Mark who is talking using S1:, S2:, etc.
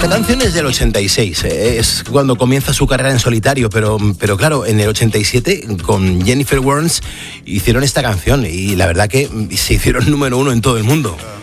S1: Esta canción es del 86, es cuando comienza su carrera en solitario, pero claro, en el 87 con Jennifer Warnes hicieron esta canción y la verdad que se hicieron número 1 en todo el mundo.